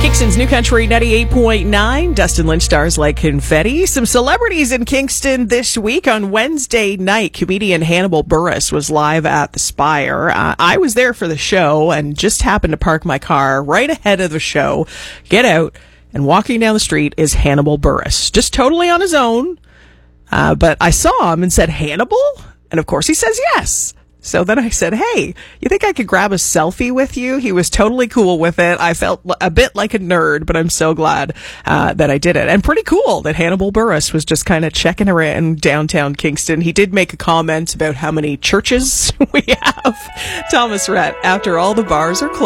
Kingston's New Country 98.9. Dustin Lynch stars like confetti. Some celebrities in Kingston this week. On Wednesday night, comedian Hannibal Buress was live at the Spire. I was there for the show and just happened to park my car right ahead of the show. Get out, and walking down the street is Hannibal Buress, just totally on his own. But I saw him and said, "Hannibal?" And of course he says yes. So then I said, "Hey, you think I could grab a selfie with you?" He was totally cool with it. I felt a bit like a nerd, but I'm so glad that I did it. And pretty cool that Hannibal Buress was just kind of checking around downtown Kingston. He did make a comment about how many churches we have. Thomas Rhett, after all the bars are closed.